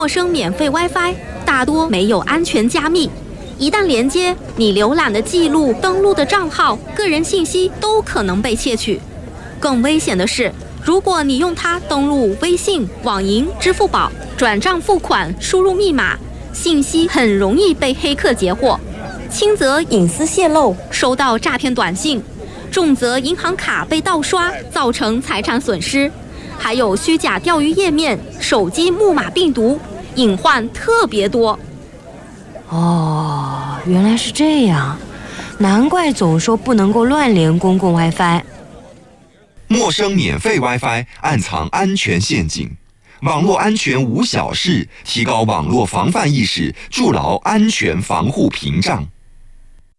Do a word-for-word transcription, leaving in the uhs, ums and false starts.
陌生免费 WiFi 大多没有安全加密，一旦连接，你浏览的记录、登录的账号、个人信息都可能被窃取。更危险的是，如果你用它登录微信、网银、支付宝、转账付款、输入密码，信息很容易被黑客截获，轻则隐私泄露，收到诈骗短信，重则银行卡被盗刷，造成财产损失。还有虚假钓鱼页面、手机木马病毒，隐患特别多。 哦，原来是这样，难怪总说不能够乱连公共 WiFi。 陌生免费 WiFi 暗藏安全陷阱，网络安全无小事，提高网络防范意识，筑牢安全防护屏障。